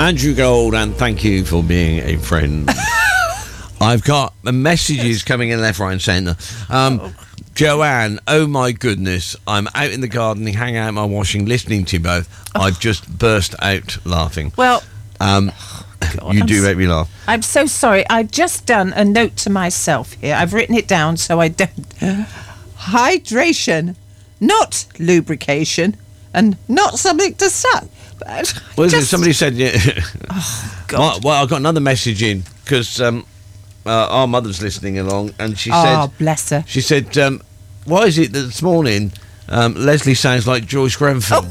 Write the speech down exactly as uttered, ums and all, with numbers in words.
Andrew Gold, and thank you for being a friend. I've got messages coming in left, right and centre. Um, Joanne, oh my goodness, I'm out in the garden, hanging out in my washing, listening to you both. Oh. I've just burst out laughing. Well, um, God, you I'm do make me laugh. I'm so sorry. I've just done a note to myself here. I've written it down so I don't... Hydration, not lubrication, and not something to suck. Well, just... somebody said... Yeah. Oh, God. Well, well, I got another message in, because... Um, Uh, our mother's listening along, and she oh, said, "Oh, bless her." She said, um, "Why is it that this morning um, Leslie sounds like Joyce Grenfell?"